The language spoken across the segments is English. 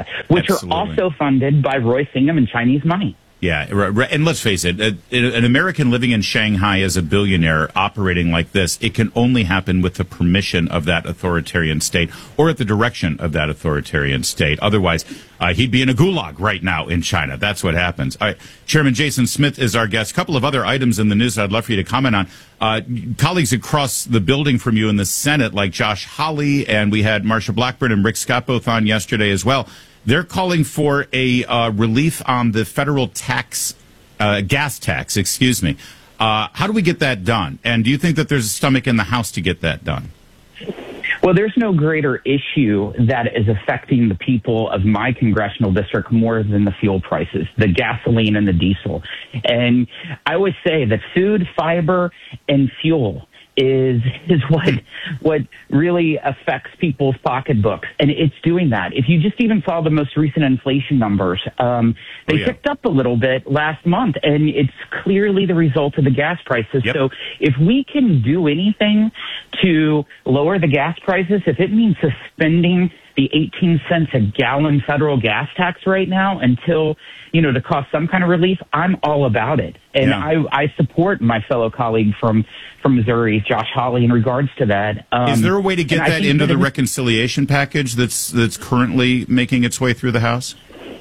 that, which Absolutely. are also funded by Roy Singham and Chinese money. Yeah, and let's face it, an American living in Shanghai as a billionaire operating like this, it can only happen with the permission of that authoritarian state or at the direction of that authoritarian state. Otherwise, he'd be in a gulag right now in China. That's what happens. All right, Chairman Jason Smith is our guest. A couple of other items in the news I'd love for you to comment on. Colleagues across the building from you in the Senate, like Josh Hawley, and we had Marsha Blackburn and Rick Scott both on yesterday as well. They're calling for a relief on the federal gas tax, excuse me. How do we get that done? And do you think that there's a stomach in the House to get that done? Well, there's no greater issue that is affecting the people of my congressional district more than the fuel prices, the gasoline and the diesel. And I always say that food, fiber, and fuel is what really affects people's pocketbooks, and it's doing that. If you just even saw the most recent inflation numbers, they ticked up a little bit last month, and it's clearly the result of the gas prices. Yep. So if we can do anything to lower the gas prices, if it means suspending the 18 cents a gallon federal gas tax right now until, to cause some kind of relief, I'm all about it. And I support my fellow colleague from Missouri, Josh Hawley, in regards to that. Is there a way to get that into the reconciliation package that's currently making its way through the House?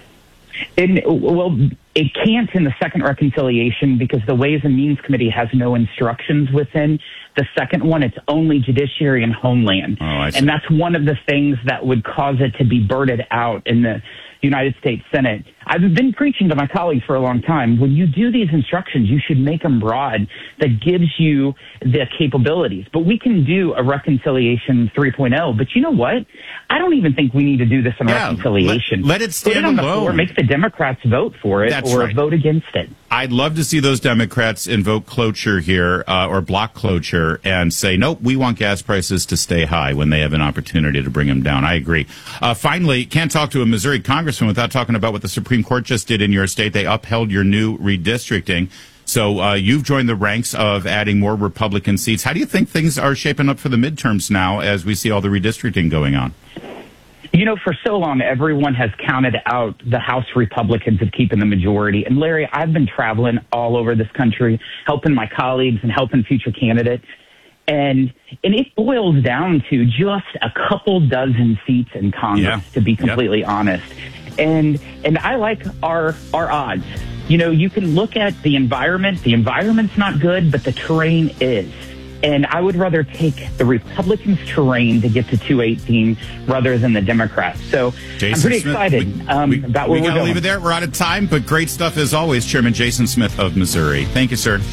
It can't in the second reconciliation because the Ways and Means Committee has no instructions within the second one. It's only Judiciary and Homeland. Oh, I see. And that's one of the things that would cause it to be birded out in the United States Senate. I've been preaching to my colleagues for a long time. When you do these instructions, you should make them broad that gives you the capabilities. But we can do a reconciliation 3.0. But you know what? I don't even think we need to do this in reconciliation. Let it stand Put it on alone. the floor, make the Democrats vote for it. That's or right. vote against it. I'd love to see those Democrats invoke cloture here or block cloture and say, nope, we want gas prices to stay high when they have an opportunity to bring them down. I agree. Finally, can't talk to a Missouri congressman without talking about what the Supreme Court just did in your state. They upheld your new redistricting. So you've joined the ranks of adding more Republican seats. How do you think things are shaping up for the midterms now as we see all the redistricting going on? For so long, everyone has counted out the House Republicans of keeping the majority. And Larry, I've been traveling all over this country, helping my colleagues and helping future candidates. And it boils down to just a couple dozen seats in Congress, to be completely honest. And I like our odds. You can look at the environment. The environment's not good, but the terrain is. And I would rather take the Republicans' terrain to get to 218 rather than the Democrats. So Jason I'm pretty Smith, excited about where we're going. We got to leave it there. We're out of time, but great stuff as always. Chairman Jason Smith of Missouri. Thank you, sir.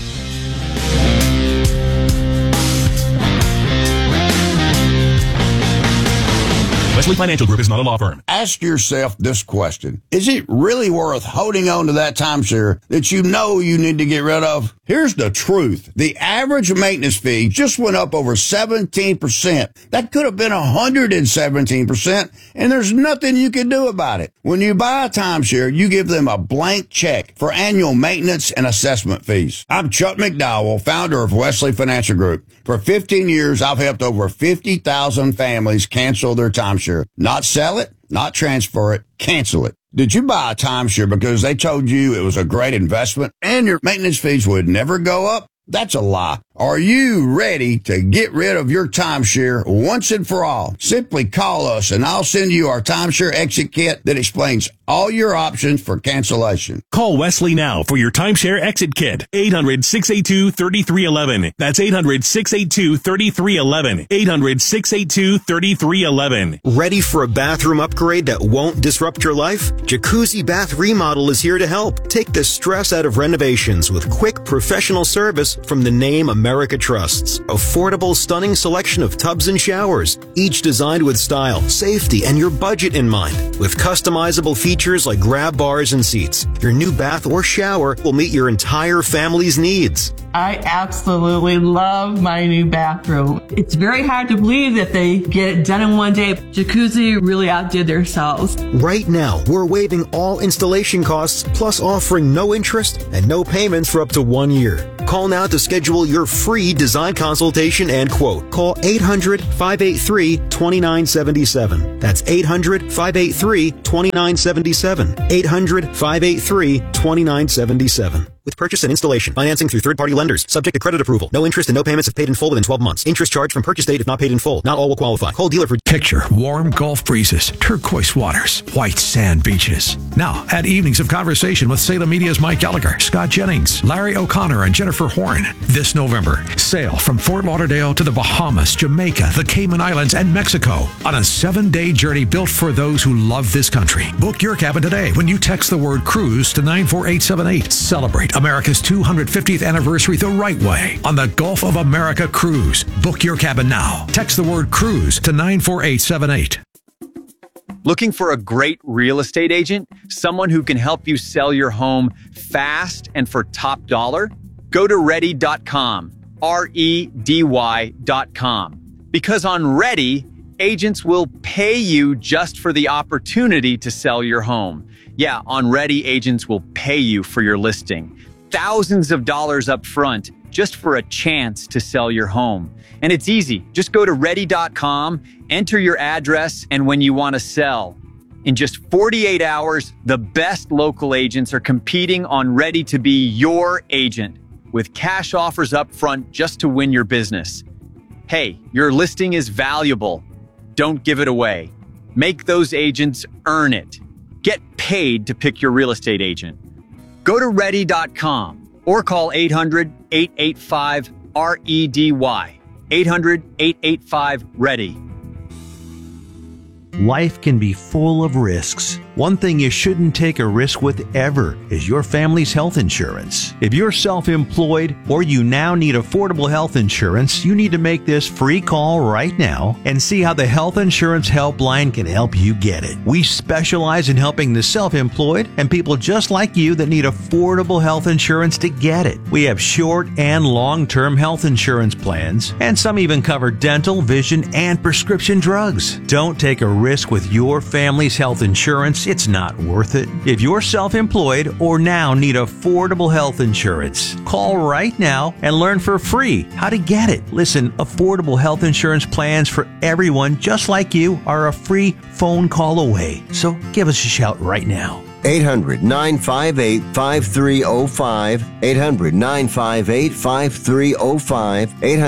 Wesley Financial Group is not a law firm. Ask yourself this question. Is it really worth holding on to that timeshare that you know you need to get rid of? Here's the truth. The average maintenance fee just went up over 17%. That could have been 117%, and there's nothing you can do about it. When you buy a timeshare, you give them a blank check for annual maintenance and assessment fees. I'm Chuck McDowell, founder of Wesley Financial Group. For 15 years, I've helped over 50,000 families cancel their timeshare. Not sell it, not transfer it, cancel it. Did you buy a timeshare because they told you it was a great investment and your maintenance fees would never go up? That's a lie. Are you ready to get rid of your timeshare once and for all? Simply call us and I'll send you our timeshare exit kit that explains all your options for cancellation. Call Wesley now for your timeshare exit kit. 800-682-3311. That's 800-682-3311. 800-682-3311. Ready for a bathroom upgrade that won't disrupt your life? Jacuzzi Bath Remodel is here to help. Take the stress out of renovations with quick professional service from the name America trusts. Affordable, stunning selection of tubs and showers, each designed with style, safety, and your budget in mind. With customizable features like grab bars and seats, your new bath or shower will meet your entire family's needs. I absolutely love my new bathroom. It's very hard to believe that they get it done in one day. Jacuzzi really outdid themselves. Right now, we're waiving all installation costs, plus offering no interest and no payments for up to 1 year. Call now to schedule your free design consultation and quote. Call 800-583-2977. That's 800-583-2977. 800-583-2977. With purchase and installation, financing through third-party lenders, subject to credit approval. No interest and no payments if paid in full within 12 months. Interest charged from purchase date if not paid in full. Not all will qualify. Call dealer for... Picture warm Gulf breezes, turquoise waters, white sand beaches. Now, add evenings of conversation with Salem Media's Mike Gallagher, Scott Jennings, Larry O'Connor, and Jennifer Horn. This November, sail from Fort Lauderdale to the Bahamas, Jamaica, the Cayman Islands, and Mexico on a 7-day journey built for those who love this country. Book your cabin today when you text the word cruise to 94878. Celebrate America's 250th anniversary the right way on the Gulf of America Cruise. Book your cabin now. Text the word cruise to 94878. Looking for a great real estate agent? Someone who can help you sell your home fast and for top dollar? Go to ready.com, REDY.com. Because on Ready, agents will pay you just for the opportunity to sell your home. Yeah, on Ready, agents will pay you for your listing. Thousands of dollars up front just for a chance to sell your home. And it's easy. Just go to ready.com, enter your address, and when you want to sell. In just 48 hours, the best local agents are competing on Ready to be your agent with cash offers up front just to win your business. Hey, your listing is valuable. Don't give it away. Make those agents earn it. Get paid to pick your real estate agent. Go to ready.com or call 800-885-REDY. 800-885-READY. Life can be full of risks. One thing you shouldn't take a risk with ever is your family's health insurance. If you're self-employed or you now need affordable health insurance, you need to make this free call right now and see how the Health Insurance Helpline can help you get it. We specialize in helping the self-employed and people just like you that need affordable health insurance to get it. We have short and long-term health insurance plans, and some even cover dental, vision, and prescription drugs. Don't take a risk with your family's health insurance. It's not worth it. If you're self-employed or now need affordable health insurance, call right now and learn for free how to get it. Listen, affordable health insurance plans for everyone just like you are a free phone call away. So give us a shout right now. 800-958-5305, 800-958-5305,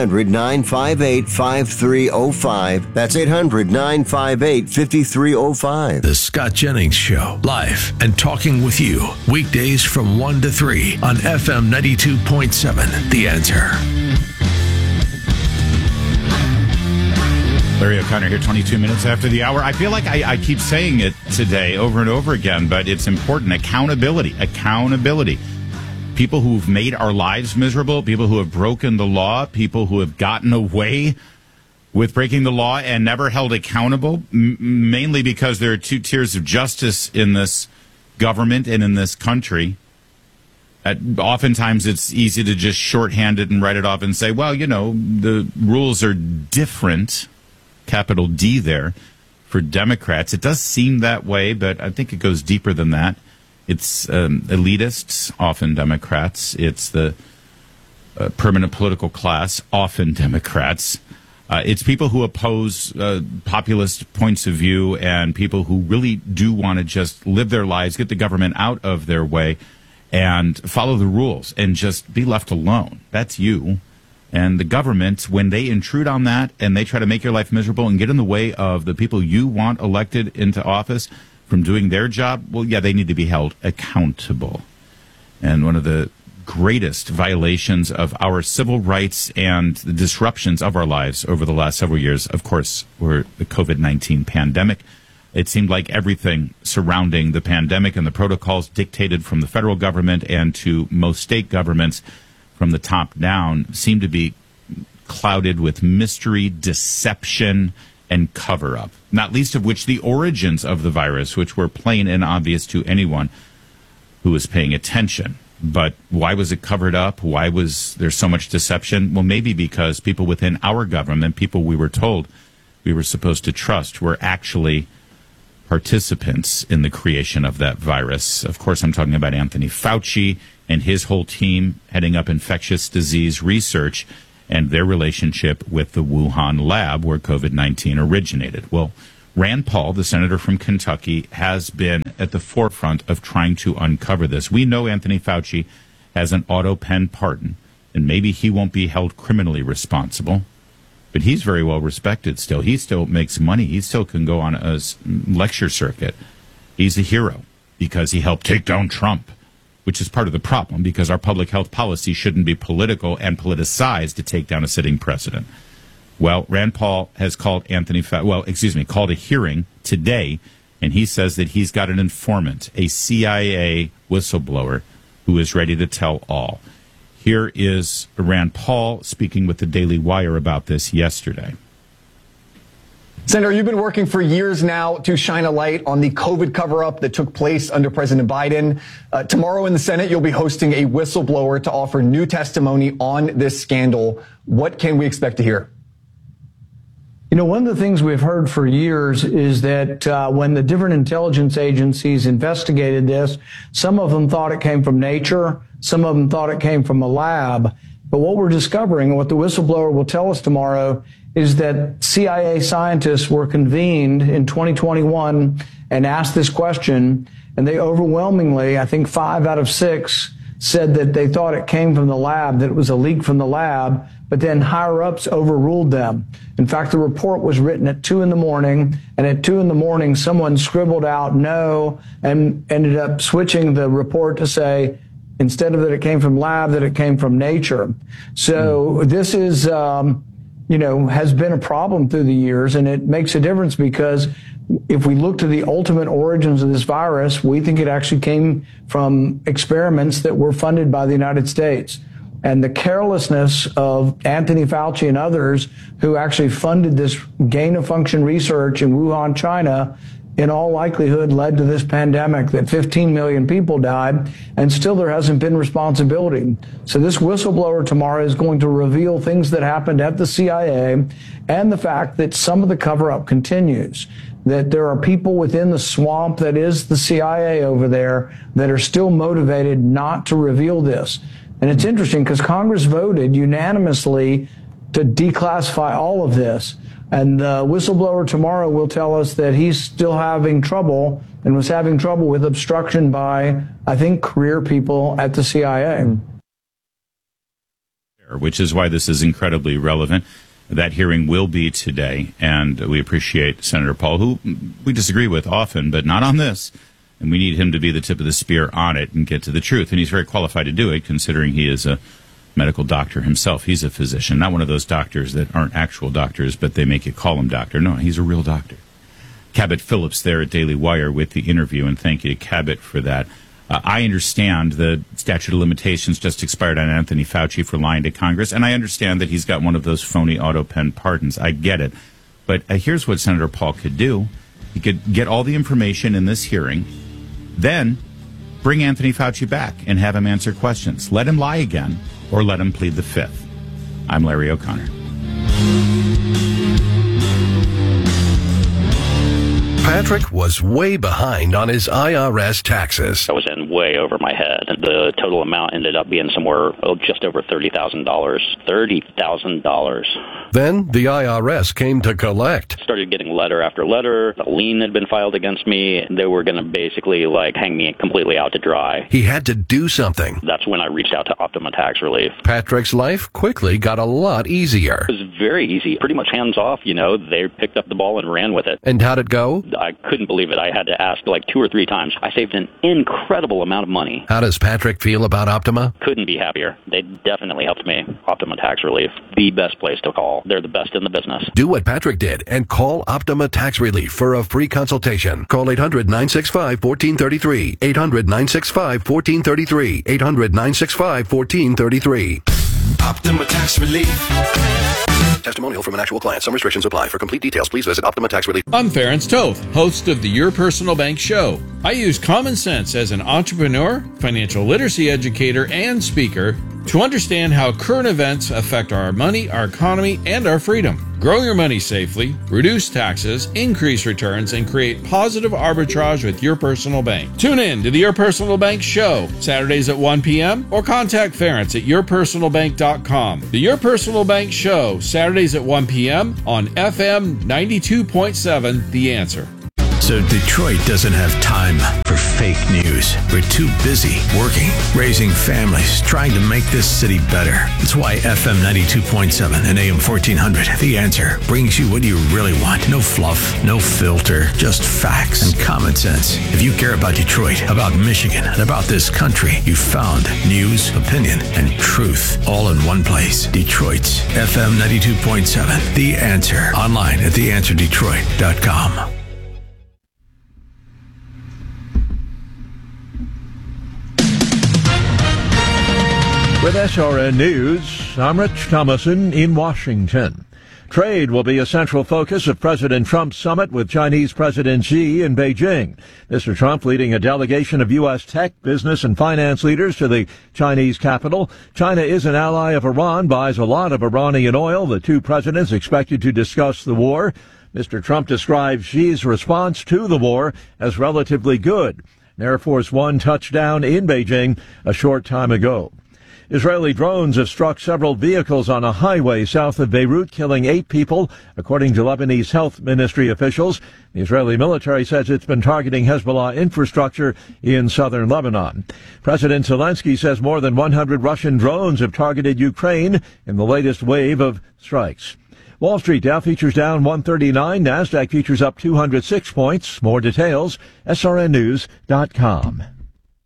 800-958-5305. That's 800-958-5305. The Scott Jennings Show, live and talking with you, weekdays from 1 to 3 on FM 92.7, The Answer. Larry O'Connor here, 22 minutes after the hour. I feel like I keep saying it today over and over again, but it's important. Accountability. People who've made our lives miserable, people who have broken the law, people who have gotten away with breaking the law and never held accountable, mainly because there are two tiers of justice in this government and in this country. Oftentimes it's easy to just shorthand it and write it off and say, well, you know, the rules are different. Capital D there for Democrats. It does seem that way, but I think it goes deeper than that. It's elitists, often Democrats. It's the permanent political class, often Democrats. It's people who oppose populist points of view and people who really do want to just live their lives, get the government out of their way, and follow the rules and just be left alone. That's you. And the government, when they intrude on that and they try to make your life miserable and get in the way of the people you want elected into office from doing their job, well, yeah, they need to be held accountable. And one of the greatest violations of our civil rights and the disruptions of our lives over the last several years, of course, were the COVID-19 pandemic. It seemed like everything surrounding the pandemic and the protocols dictated from the federal government and to most state governments from the top down seem to be clouded with mystery, deception, and cover-up, not least of which the origins of the virus, which were plain and obvious to anyone who was paying attention. But why was it covered up? Why was there so much deception? Well, maybe because people within our government, people we were told we were supposed to trust, were actually participants in the creation of that virus. Of course, I'm talking about Anthony Fauci and his whole team heading up infectious disease research and their relationship with the Wuhan lab where COVID-19 originated. Well, Rand Paul, the senator from Kentucky, has been at the forefront of trying to uncover this. We know Anthony Fauci has an auto pen pardon, and maybe he won't be held criminally responsible, but he's very well respected still. He still makes money. He still can go on a lecture circuit. He's a hero because he helped take down Trump, which is part of the problem because our public health policy shouldn't be political and politicized to take down a sitting president. Well, Rand Paul has called called a hearing today, and he says that he's got an informant, a CIA whistleblower, who is ready to tell all. Here is Rand Paul speaking with the Daily Wire about this yesterday. Senator, you've been working for years now to shine a light on the COVID cover-up that took place under President Biden. Tomorrow in the Senate, you'll be hosting a whistleblower to offer new testimony on this scandal. What can we expect to hear? You know, one of the things we've heard for years is that when the different intelligence agencies investigated this, some of them thought it came from nature, some of them thought it came from a lab. But what we're discovering, and what the whistleblower will tell us tomorrow, is that CIA scientists were convened in 2021 and asked this question, and they overwhelmingly, I think 5 out of 6, said that they thought it came from the lab, that it was a leak from the lab, but then higher-ups overruled them. In fact, the report was written at 2 in the morning, and at 2 in the morning, someone scribbled out no and ended up switching the report to say, instead of that it came from lab, that it came from nature. So this is, has been a problem through the years, and it makes a difference because if we look to the ultimate origins of this virus, we think it actually came from experiments that were funded by the United States. And the carelessness of Anthony Fauci and others who actually funded this gain-of-function research in Wuhan, China, in all likelihood led to this pandemic that 15 million people died, and still there hasn't been responsibility. So this whistleblower tomorrow is going to reveal things that happened at the CIA and the fact that some of the cover-up continues, that there are people within the swamp that is the CIA over there that are still motivated not to reveal this. And it's interesting because Congress voted unanimously to declassify all of this. And the whistleblower tomorrow will tell us that he's still having trouble and was having trouble with obstruction by, I think, career people at the CIA. Which is why this is incredibly relevant. That hearing will be today, and we appreciate Senator Paul, who we disagree with often, but not on this. And we need him to be the tip of the spear on it and get to the truth. And he's very qualified to do it, considering he is a medical doctor himself. He's a physician, not one of those doctors that aren't actual doctors, but they make you call him doctor. No, he's a real doctor. Cabot Phillips there at Daily Wire with the interview, and thank you to Cabot for that. I understand the statute of limitations just expired on Anthony Fauci for lying to Congress, and I understand that he's got one of those phony auto pen pardons. I get it. But here's what Senator Paul could do. He could get all the information in this hearing, then bring Anthony Fauci back and have him answer questions. Let him lie again, or let him plead the fifth. I'm Larry O'Connor. Patrick was way behind on his IRS taxes. I was in way over my head. The total amount ended up being somewhere just over $30,000. $30,000. Then the IRS came to collect. Started getting letter after letter. A lien had been filed against me. They were going to basically hang me completely out to dry. He had to do something. That's when I reached out to Optima Tax Relief. Patrick's life quickly got a lot easier. It was very easy. Pretty much hands off, They picked up the ball and ran with it. And how'd it go? I couldn't believe it. I had to ask 2 or 3 times. I saved an incredible amount of money. How does Patrick feel about Optima? Couldn't be happier. They definitely helped me. Optima Tax Relief, the best place to call. They're the best in the business. Do what Patrick did and call Optima Tax Relief for a free consultation. Call 800-965-1433. 800-965-1433. 800-965-1433. Optima Tax Relief. Testimonial from an actual client. Some restrictions apply. For complete details, please visit Optima Tax Relief. I'm Ference Toth, host of the Your Personal Bank Show. I use common sense as an entrepreneur, financial literacy educator, and speaker to understand how current events affect our money, our economy, and our freedom. Grow your money safely, reduce taxes, increase returns, and create positive arbitrage with Your Personal Bank. Tune in to the Your Personal Bank Show, Saturdays at 1 p.m., or contact Ference at yourpersonalbank.com. The Your Personal Bank Show, Saturdays at 1 p.m. on FM 92.7, The Answer. So Detroit doesn't have time for fake news. We're too busy working, raising families, trying to make this city better. That's why FM 92.7 and AM 1400, The Answer, brings you what you really want. No fluff, no filter, just facts and common sense. If you care about Detroit, about Michigan, and about this country, you found news, opinion, and truth all in one place. Detroit's FM 92.7, The Answer. Online at theanswerdetroit.com. With SRN News, I'm Rich Thomason in Washington. Trade will be a central focus of President Trump's summit with Chinese President Xi in Beijing. Mr. Trump leading a delegation of U.S. tech, business, and finance leaders to the Chinese capital. China is an ally of Iran, buys a lot of Iranian oil. The two presidents expected to discuss the war. Mr. Trump described Xi's response to the war as relatively good. An Air Force One touchdown in Beijing a short time ago. Israeli drones have struck several vehicles on a highway south of Beirut, killing 8 people, according to Lebanese health ministry officials. The Israeli military says it's been targeting Hezbollah infrastructure in southern Lebanon. President Zelensky says more than 100 Russian drones have targeted Ukraine in the latest wave of strikes. Wall Street Dow futures down 139, NASDAQ futures up 206 points. More details, srnnews.com.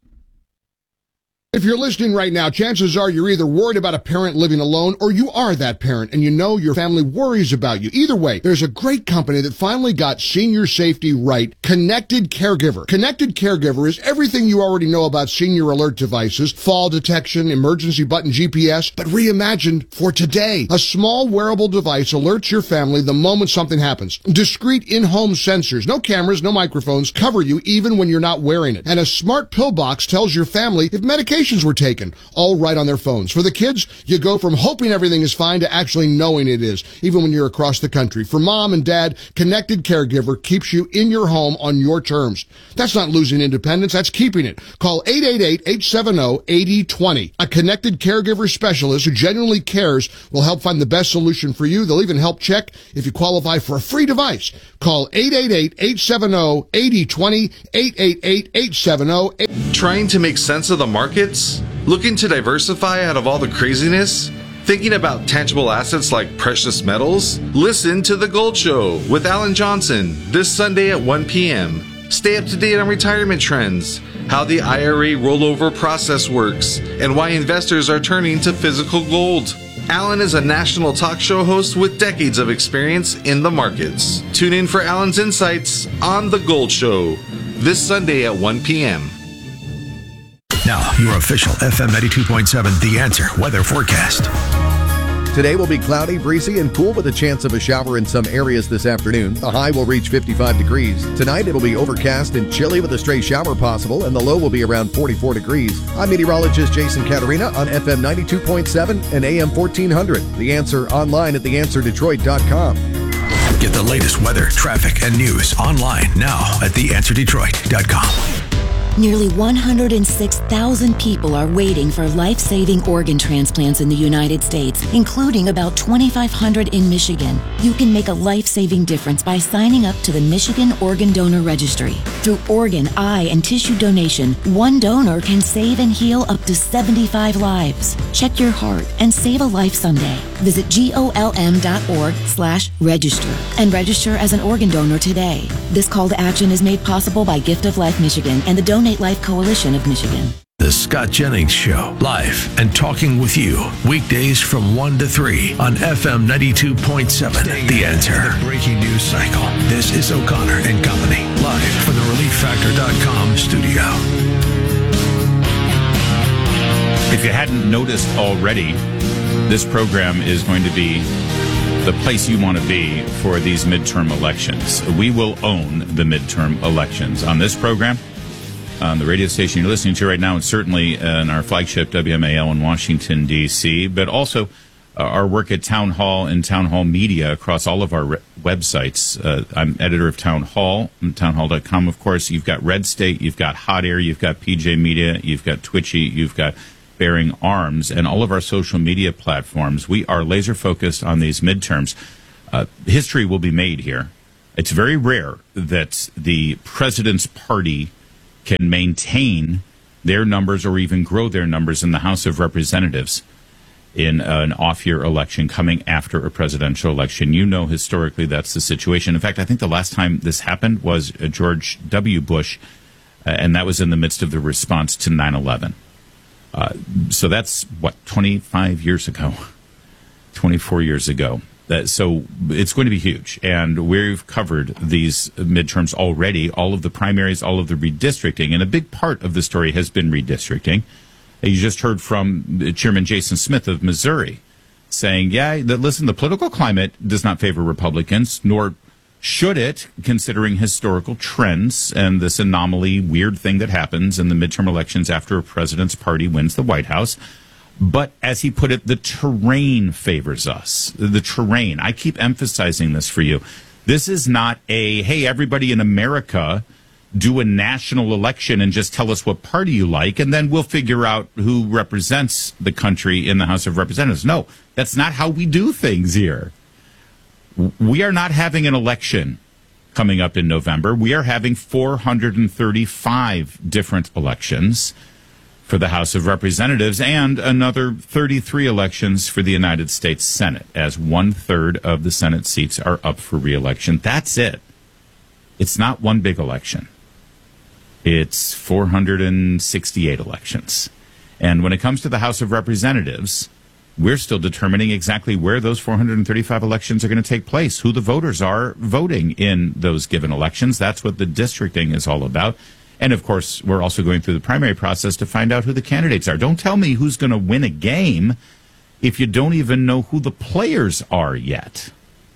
If you're listening right now, chances are you're either worried about a parent living alone or you are that parent and you know your family worries about you. Either way, there's a great company that finally got senior safety right, Connected Caregiver. Connected Caregiver is everything you already know about senior alert devices, fall detection, emergency button GPS, but reimagined for today. A small wearable device alerts your family the moment something happens. Discrete in-home sensors, no cameras, no microphones, cover you even when you're not wearing it. And a smart pill box tells your family if medications were taken, all right on their phones. For the kids, you go from hoping everything is fine to actually knowing it is, even when you're across the country. For mom and dad, Connected Caregiver keeps you in your home on your terms. That's not losing independence, that's keeping it. Call 888-870-8020. A Connected Caregiver specialist who genuinely cares will help find the best solution for you. They'll even help check if you qualify for a free device. Call 888-870-8020, 888-870-8020. Trying to make sense of the markets? Looking to diversify out of all the craziness? Thinking about tangible assets like precious metals? Listen to The Gold Show with Alan Johnson this Sunday at 1 p.m. Stay up to date on retirement trends, how the IRA rollover process works, and why investors are turning to physical gold. Alan is a national talk show host with decades of experience in the markets. Tune in for Alan's insights on The Gold Show this Sunday at 1 p.m. Now, your official FM 92.7 The Answer weather forecast. Today will be cloudy, breezy, and cool with a chance of a shower in some areas this afternoon. The high will reach 55 degrees. Tonight it'll be overcast and chilly with a stray shower possible, and the low will be around 44 degrees. I'm meteorologist Jason Caterina on FM 92.7 and AM 1400. The Answer online at theanswerdetroit.com. Get the latest weather, traffic, and news online now at theanswerdetroit.com. Nearly 106,000 people are waiting for life-saving organ transplants in the United States, including about 2,500 in Michigan. You can make a life-saving difference by signing up to the Michigan Organ Donor Registry. Through organ, eye, and tissue donation, one donor can save and heal up to 75 lives. Check your heart and save a life someday. Visit golm.org/register and register as an organ donor today. This call to action is made possible by Gift of Life Michigan and the Donate Life Coalition of Michigan. The Scott Jennings Show, live and talking with you, weekdays from 1 to 3 on FM 92.7. The Answer. The breaking news cycle. This is O'Connor and Company, live from the ReliefFactor.com studio. If you hadn't noticed already, this program is going to be the place you want to be for these midterm elections. We will own the midterm elections on this program, on the radio station you're listening to right now, and certainly in our flagship WMAL in Washington, D.C., but also our work at Town Hall and Town Hall Media across all of our websites. I'm editor of Town Hall, townhall.com, of course. You've got Red State, you've got Hot Air, you've got PJ Media, you've got Twitchy, you've got Bearing Arms, and all of our social media platforms. We are laser focused on these midterms. History will be made here. It's very rare that the president's party can maintain their numbers or even grow their numbers in the House of Representatives in an off-year election coming after a presidential election. You know, historically, that's the situation. In fact, I think the last time this happened was George W. Bush, and that was in the midst of the response to 9/11. So that's, 25 years ago, 24 years ago. So it's going to be huge. And we've covered these midterms already, all of the primaries, all of the redistricting. And a big part of the story has been redistricting. You just heard from Chairman Jason Smith of Missouri saying, listen, the political climate does not favor Republicans, nor should it, considering historical trends and this anomaly, weird thing that happens in the midterm elections after a president's party wins the White House. But as he put it, the terrain favors us. The terrain. I keep emphasizing this for you. This is not hey, everybody in America, do a national election and just tell us what party you like, and then we'll figure out who represents the country in the House of Representatives. No, that's not how we do things here. We are not having an election coming up in November. We are having 435 different elections for the House of Representatives and another 33 elections for the United States Senate, as 1/3 of the Senate seats are up for re-election. That's it. It's not one big election. It's 468 elections. And when it comes to the House of Representatives, we're still determining exactly where those 435 elections are going to take place, who the voters are voting in those given elections. That's what the districting is all about. And, of course, we're also going through the primary process to find out who the candidates are. Don't tell me who's going to win a game if you don't even know who the players are yet.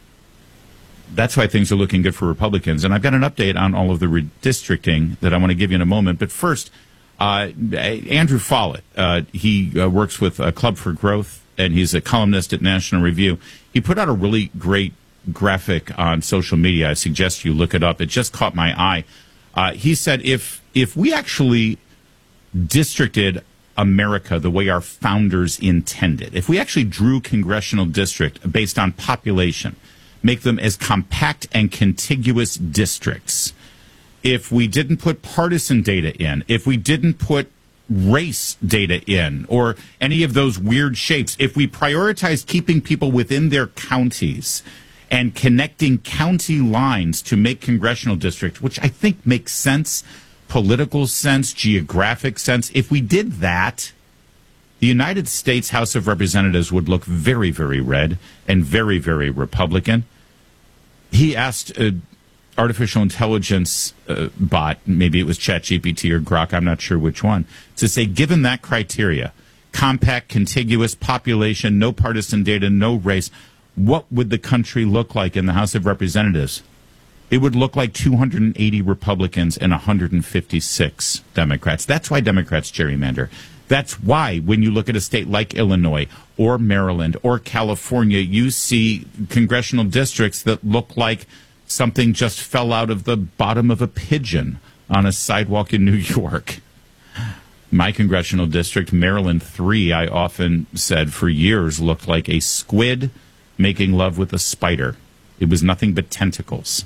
That's why things are looking good for Republicans. And I've got an update on all of the redistricting that I want to give you in a moment. But first, Andrew Follett, he works with Club for Growth, and he's a columnist at National Review. He put out a really great graphic on social media. I suggest you look it up. It just caught my eye. He said if we actually districted America the way our founders intended, if we actually drew congressional district based on population, make them as compact and contiguous districts, if we didn't put partisan data in, if we didn't put race data in, or any of those weird shapes, if we prioritized keeping people within their counties and connecting county lines to make congressional districts, which I think makes sense, political sense, geographic sense, if we did that, the United States House of Representatives would look very, very red and very, very Republican. He asked artificial intelligence bot, maybe it was ChatGPT or Grok, I'm not sure which one, to say, given that criteria, compact, contiguous population, no partisan data, no race, what would the country look like in the House of Representatives? It would look like 280 Republicans and 156 Democrats. That's why Democrats gerrymander. That's why when you look at a state like Illinois or Maryland or California, you see congressional districts that look like something just fell out of the bottom of a pigeon on a sidewalk in New York. My congressional district, Maryland 3, I often said for years looked like a squid making love with a spider. It was nothing but tentacles.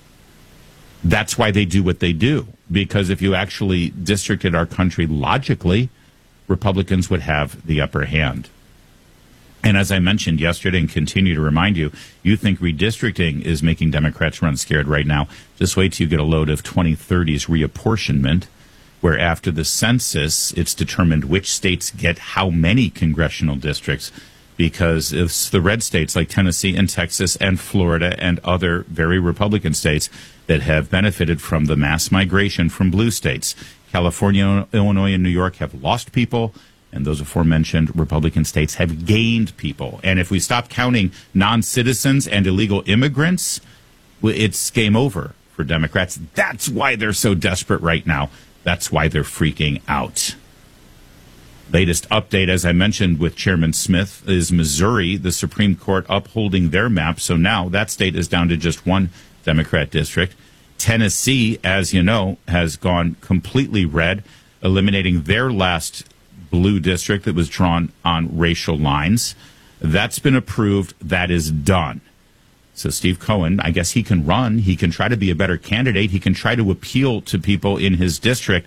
That's why they do what they do, because if you actually districted our country logically, Republicans would have the upper hand. And as I mentioned yesterday and continue to remind you, you think redistricting is making Democrats run scared right now. Just wait till you get a load of 2030's reapportionment, where after the census, it's determined which states get how many congressional districts, because it's the red states like Tennessee and Texas and Florida and other very Republican states that have benefited from the mass migration from blue states. California, Illinois, and New York have lost people. And those aforementioned Republican states have gained people. And if we stop counting non-citizens and illegal immigrants, it's game over for Democrats. That's why they're so desperate right now. That's why they're freaking out. Latest update, as I mentioned with Chairman Smith, is Missouri, the Supreme Court upholding their map. So now that state is down to just one Democrat district. Tennessee, as you know, has gone completely red, eliminating their last blue district that was drawn on racial lines. That's been approved. That is done. So Steve Cohen, I guess he can run. He can try to be a better candidate. He can try to appeal to people in his district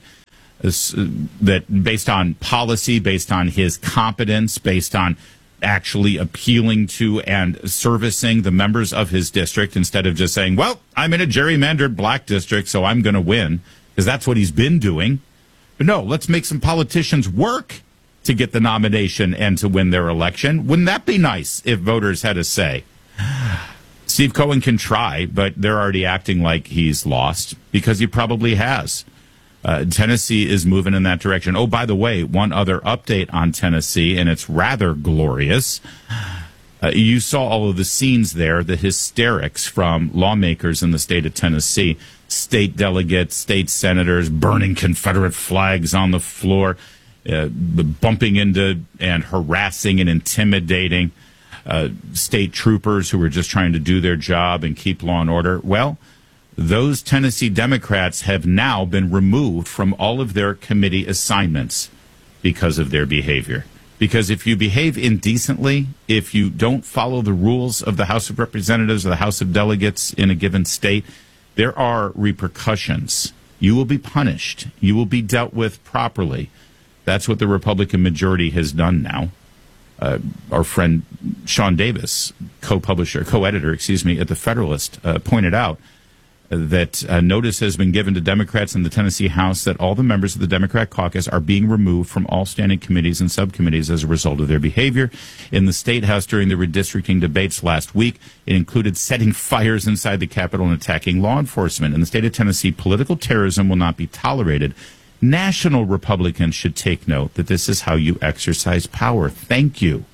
that based on policy, based on his competence, based on actually appealing to and servicing the members of his district instead of just saying, well, I'm in a gerrymandered black district, so I'm going to win, because that's what he's been doing. But no, let's make some politicians work to get the nomination and to win their election. Wouldn't that be nice if voters had a say? Steve Cohen can try, but they're already acting like he's lost because he probably has. Tennessee is moving in that direction. Oh, by the way, one other update on Tennessee, and it's rather glorious. You saw all of the scenes there, the hysterics from lawmakers in the state of Tennessee, state delegates, state senators burning Confederate flags on the floor, bumping into and harassing and intimidating state troopers who were just trying to do their job and keep law and order. Well, those Tennessee Democrats have now been removed from all of their committee assignments because of their behavior. Because if you behave indecently, if you don't follow the rules of the House of Representatives or the House of Delegates in a given state, there are repercussions. You will be punished. You will be dealt with properly. That's what the Republican majority has done now. Our friend Sean Davis, co-editor, at the Federalist, pointed out that notice has been given to Democrats in the Tennessee House that all the members of the Democrat caucus are being removed from all standing committees and subcommittees as a result of their behavior. In the State House during the redistricting debates last week, it included setting fires inside the Capitol and attacking law enforcement. In the state of Tennessee, political terrorism will not be tolerated. National Republicans should take note that this is how you exercise power. Thank you.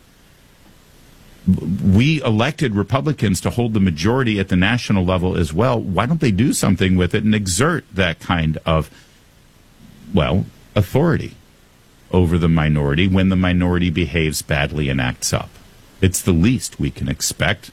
We elected Republicans to hold the majority at the national level as well. Why don't they do something with it and exert that kind of, authority over the minority when the minority behaves badly and acts up? It's the least we can expect.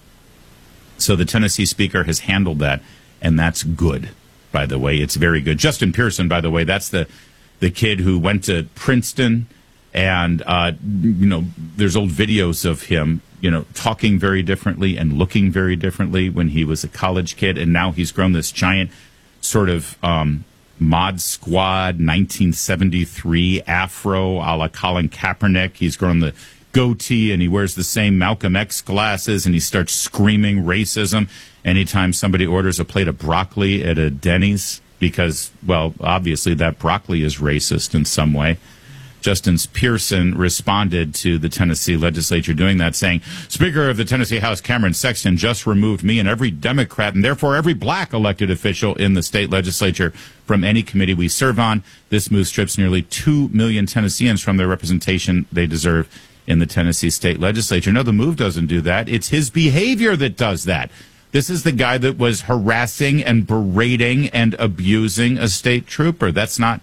So the Tennessee Speaker has handled that, and that's good, by the way. It's very good. Justin Pearson, by the way, that's the kid who went to Princeton. And, there's old videos of him, talking very differently and looking very differently when he was a college kid. And now he's grown this giant sort of Mod Squad 1973 afro a la Colin Kaepernick. He's grown the goatee and he wears the same Malcolm X glasses and he starts screaming racism anytime somebody orders a plate of broccoli at a Denny's because, obviously that broccoli is racist in some way. Justin Pearson responded to the Tennessee legislature doing that, saying, Speaker of the Tennessee House Cameron Sexton just removed me and every Democrat and therefore every black elected official in the state legislature from any committee we serve on. This move strips nearly 2 million Tennesseans from their representation they deserve in the Tennessee state legislature. No, the move doesn't do that. It's his behavior that does that. This is the guy that was harassing and berating and abusing a state trooper. That's not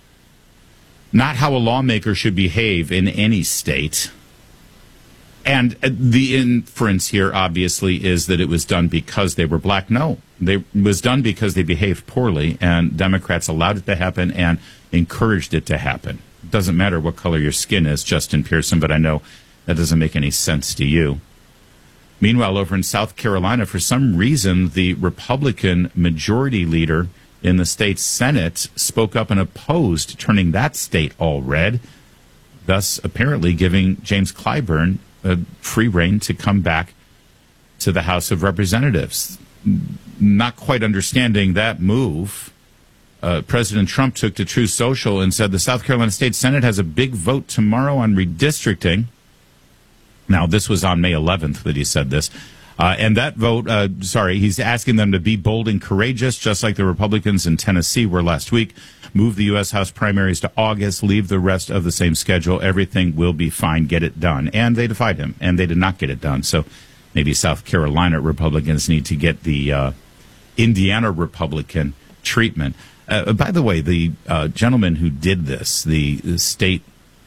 how a lawmaker should behave in any state. And the inference here, obviously, is that it was done because they were black. No, it was done because they behaved poorly, and Democrats allowed it to happen and encouraged it to happen. It doesn't matter what color your skin is, Justin Pearson, but I know that doesn't make any sense to you. Meanwhile, over in South Carolina, for some reason, the Republican majority leader in the state Senate spoke up and opposed turning that state all red, thus apparently giving James Clyburn a free rein to come back to the House of Representatives. Not quite understanding that move, President Trump took to Truth Social and said the South Carolina State Senate has a big vote tomorrow on redistricting. Now, this was on May 11th that he said this. And that vote, he's asking them to be bold and courageous, just like the Republicans in Tennessee were last week. Move the U.S. House primaries to August, leave the rest of the same schedule. Everything will be fine. Get it done. And they defied him, and they did not get it done. So maybe South Carolina Republicans need to get the Indiana Republican treatment. By the way, the gentleman who did this, the state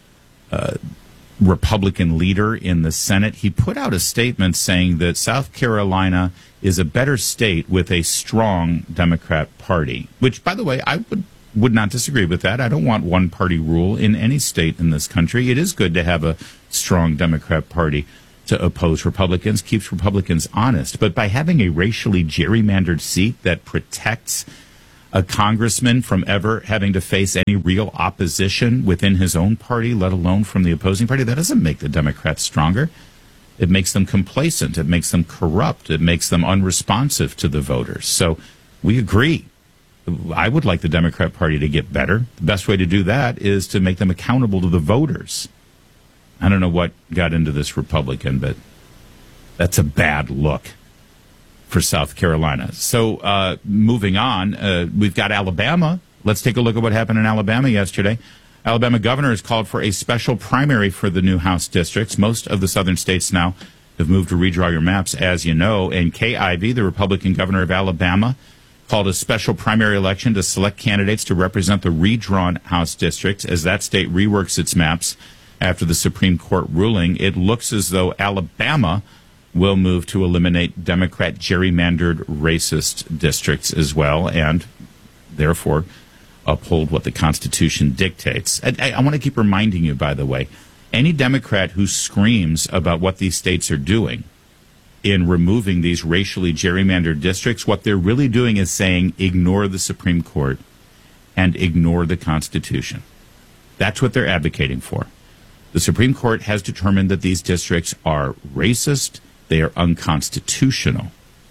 Republican leader in the Senate, he put out a statement saying that South Carolina is a better state with a strong Democrat party, which, by the way, I would not disagree with that. I don't want one-party rule in any state in this country. It is good to have a strong Democrat party to oppose Republicans, keeps Republicans honest. But by having a racially gerrymandered seat that protects a congressman from ever having to face any real opposition within his own party, let alone from the opposing party, that doesn't make the Democrats stronger. It makes them complacent. It makes them corrupt. It makes them unresponsive to the voters. So we agree. I would like the Democrat Party to get better. The best way to do that is to make them accountable to the voters. I don't know what got into this Republican, but that's a bad look for South Carolina. So moving on, we've got Alabama. Let's take a look at what happened in Alabama yesterday. Alabama governor has called for a special primary for the new House districts. Most of the southern states now have moved to redraw your maps, as you know. And Kay Ivey, the Republican governor of Alabama, called a special primary election to select candidates to represent the redrawn House districts as that state reworks its maps after the Supreme Court ruling. It looks as though Alabama will move to eliminate Democrat gerrymandered racist districts as well, and therefore uphold what the Constitution dictates. I want to keep reminding you, by the way, any Democrat who screams about what these states are doing in removing these racially gerrymandered districts, what they're really doing is saying ignore the Supreme Court and ignore the Constitution. That's what they're advocating for. The Supreme Court has determined that these districts are racist, they are unconstitutional.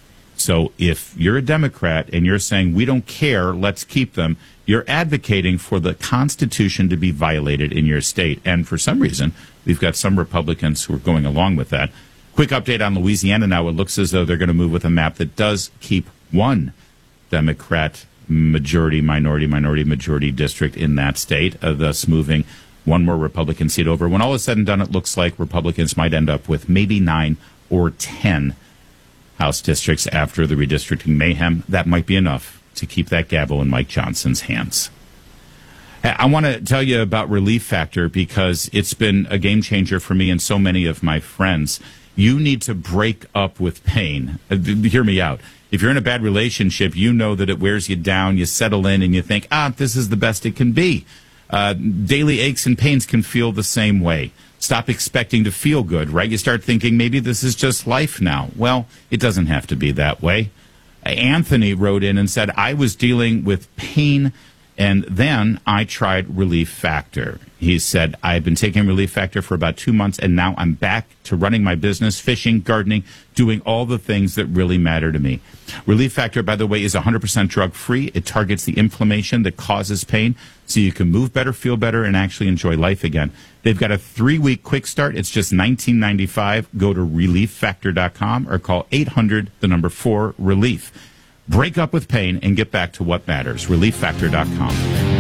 So if you're a Democrat and you're saying we don't care, let's keep them, you're advocating for the Constitution to be violated in your state. And for some reason, we've got some Republicans who are going along with that. Quick update on Louisiana now. It looks as though they're going to move with a map that does keep one Democrat minority district in that state, thus moving one more Republican seat over. When all is said and done, it looks like Republicans might end up with maybe 9 or 10 House districts after the redistricting mayhem. That might be enough to keep that gavel in Mike Johnson's hands. I want to tell you about Relief Factor because it's been a game changer for me and so many of my friends. You need to break up with pain. Hear me out. If you're in a bad relationship, you know that it wears you down. You settle in and you think, this is the best it can be. Daily aches and pains can feel the same way. Stop expecting to feel good, right? You start thinking maybe this is just life now. Well, it doesn't have to be that way. Anthony wrote in and said, I was dealing with pain and then I tried Relief Factor. He said, I've been taking Relief Factor for about 2 months, and now I'm back to running my business, fishing, gardening, doing all the things that really matter to me. Relief Factor, by the way, is 100% drug-free. It targets the inflammation that causes pain, so you can move better, feel better, and actually enjoy life again. They've got a 3-week quick start. It's just $19.95. Go to ReliefFactor.com or call 800-4-RELIEF. Break up with pain and get back to what matters. ReliefFactor.com.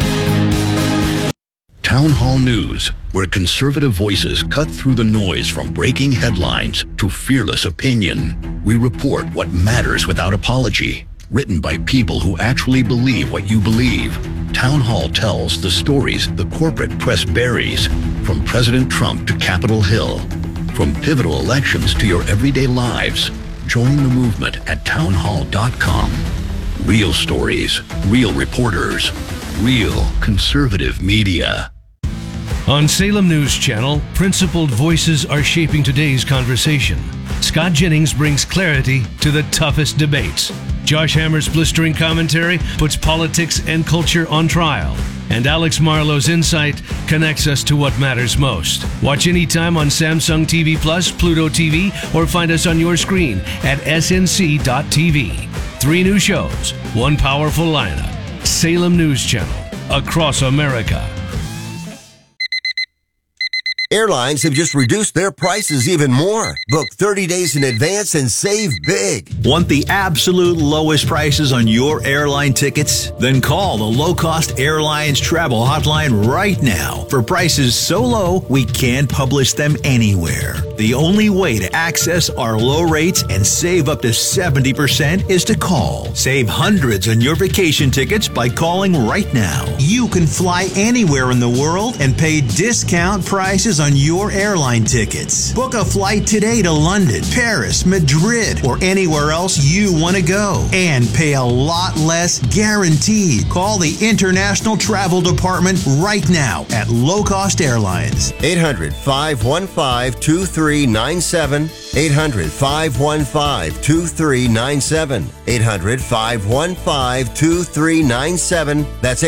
Town Hall News, where conservative voices cut through the noise from breaking headlines to fearless opinion. We report what matters without apology. Written by people who actually believe what you believe. Town Hall tells the stories the corporate press buries, from President Trump to Capitol Hill. From pivotal elections to your everyday lives. Join the movement at townhall.com. Real stories, real reporters, real conservative media. On Salem News Channel, principled voices are shaping today's conversation. Scott Jennings brings clarity to the toughest debates. Josh Hammer's blistering commentary puts politics and culture on trial. And Alex Marlowe's insight connects us to what matters most. Watch anytime on Samsung TV Plus, Pluto TV, or find us on your screen at snc.tv. 3 new shows, 1 powerful lineup. Salem News Channel, across America. Airlines have just reduced their prices even more. Book 30 days in advance and save big. Want the absolute lowest prices on your airline tickets? Then call the Low Cost Airlines Travel Hotline right now for prices so low we can't publish them anywhere. The only way to access our low rates and save up to 70% is to call. Save hundreds on your vacation tickets by calling right now. You can fly anywhere in the world and pay discount prices on your airline tickets. Book a flight today to London, Paris, Madrid, or anywhere else you want to go and pay a lot less guaranteed. Call the International Travel Department right now at Low Cost Airlines. 800-515-2397. 800-515-2397. 800-515-2397. That's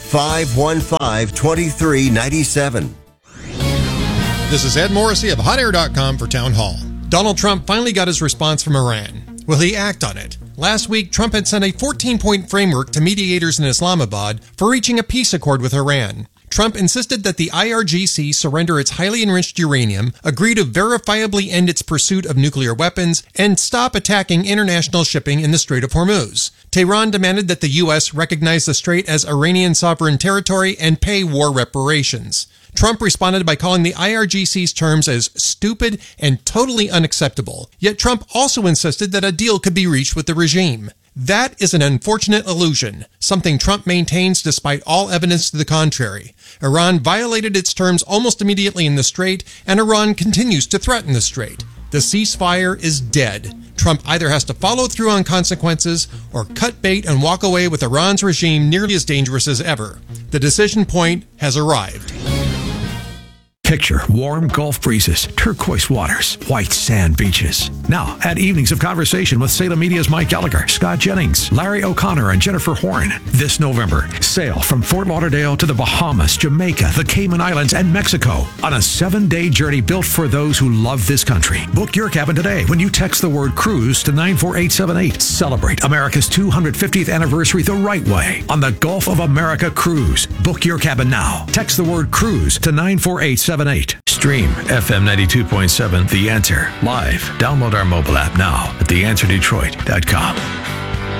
800-515-2397. This is Ed Morrissey of HotAir.com for Town Hall. Donald Trump finally got his response from Iran. Will he act on it? Last week, Trump had sent a 14-point framework to mediators in Islamabad for reaching a peace accord with Iran. Trump insisted that the IRGC surrender its highly enriched uranium, agree to verifiably end its pursuit of nuclear weapons, and stop attacking international shipping in the Strait of Hormuz. Tehran demanded that the U.S. recognize the strait as Iranian sovereign territory and pay war reparations. Trump responded by calling the IRGC's terms as stupid and totally unacceptable. Yet Trump also insisted that a deal could be reached with the regime. That is an unfortunate illusion, something Trump maintains despite all evidence to the contrary. Iran violated its terms almost immediately in the strait, and Iran continues to threaten the strait. The ceasefire is dead. Trump either has to follow through on consequences or cut bait and walk away with Iran's regime nearly as dangerous as ever. The decision point has arrived. Picture warm Gulf breezes, turquoise waters, white sand beaches. Now, add evenings of conversation with Salem Media's Mike Gallagher, Scott Jennings, Larry O'Connor, and Jennifer Horn. This November, sail from Fort Lauderdale to the Bahamas, Jamaica, the Cayman Islands, and Mexico on a 7-day journey built for those who love this country. Book your cabin today when you text the word cruise to 94878. Celebrate America's 250th anniversary the right way on the Gulf of America Cruise. Book your cabin now. Text the word cruise to 94878. Stream FM 92.7 The Answer live. Download our mobile app now at theanswerdetroit.com.